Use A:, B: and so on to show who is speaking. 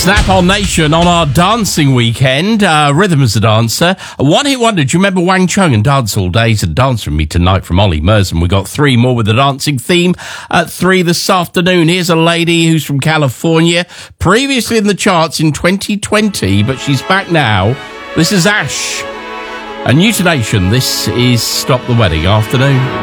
A: Snap-on Nation on our dancing weekend. Rhythm as a dancer. A one-hit wonder. Do you remember Wang Chung and Dance All Days? And Dance With Me Tonight from Ollie Merson. We got three more with the dancing theme at 3 this afternoon. Here's a lady who's from California, previously in the charts in 2020, but she's back now. This is Ash. A new to Nation. This is Stop the Wedding Afternoon.